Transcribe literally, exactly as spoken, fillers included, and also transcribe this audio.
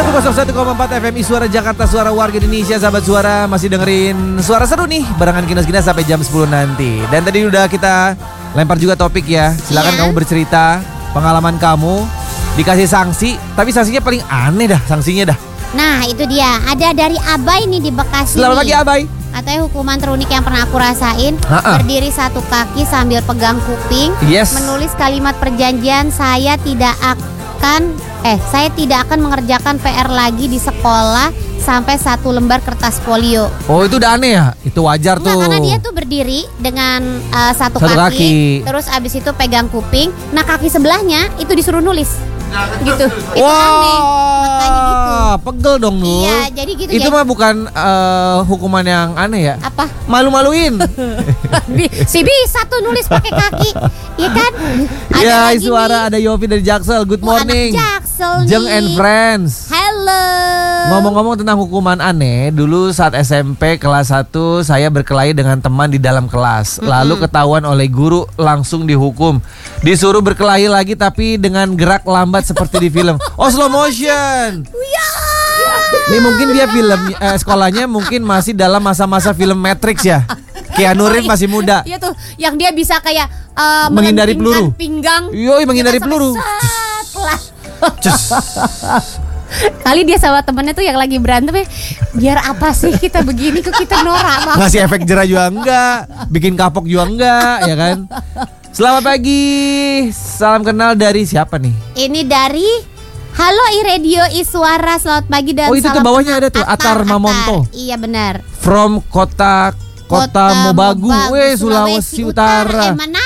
seratus satu koma empat F M I Suara Jakarta, suara warga Indonesia. Sahabat Suara masih dengerin Suara Seru nih, barengan Kinos-Kinas sampai jam sepuluh nanti. Dan tadi udah kita lempar juga topik ya. Silakan Iya. kamu bercerita pengalaman kamu dikasih sanksi, tapi sanksinya paling aneh dah sanksinya dah. Nah itu dia, ada dari Abai nih di Bekasi. Selamat pagi nih. Abai. Katanya hukuman terunik yang pernah aku rasain, Ha-ha. berdiri satu kaki sambil pegang kuping, Yes. menulis kalimat perjanjian saya tidak akan eh saya tidak akan mengerjakan P R lagi di sekolah sampai satu lembar kertas folio. Oh itu udah aneh ya? Itu wajar Enggak, tuh. karena dia tuh berdiri dengan uh, satu, Satu kaki, kaki. terus abis itu pegang kuping, nah kaki sebelahnya itu disuruh nulis, gitu. Itu aneh, makanya gitu. Wah, pegel dong Nur. Iya, jadi gitu. Itu jadi, mah bukan eh, hukuman yang aneh ya? apa? Malu-maluin. Bi- si bisa tuh nulis pakai kaki, iya kan? Ada Ya, lagi Suara nih. ada Yofi dari Jaksel. Good Oh, anak morning. Jaksel Jeng nih. and friends. Halo. Ngomong-ngomong tentang hukuman aneh, dulu saat S M P kelas satu saya berkelahi dengan teman di dalam kelas. Lalu ketahuan oleh guru, langsung dihukum. Disuruh berkelahi lagi tapi dengan gerak lambat seperti di film. Oh, slow motion. Ini mungkin dia film eh, sekolahnya mungkin masih dalam masa-masa film Matrix ya. Keanu Reeves masih muda. Iya tuh, yang dia bisa kayak uh, Menghindari melentingkan peluru. pinggang. Yoi, menghindari Kita peluru. sampai set, lah. Cus. Kali dia sama temennya tuh yang lagi berantem ya, biar apa sih kita begini kok kita norak banget. Ngasih efek jerah juga enggak, bikin kapok juga enggak, ya kan? Selamat pagi, salam kenal dari siapa nih? Ini dari Halo iRadio Iswara, selamat pagi dan Oh, itu tuh salam bawahnya kenal. ada tuh, Atar Mamonto. Iya benar. From kota kota Mobagu, weh Sulawesi Utara. Eh mana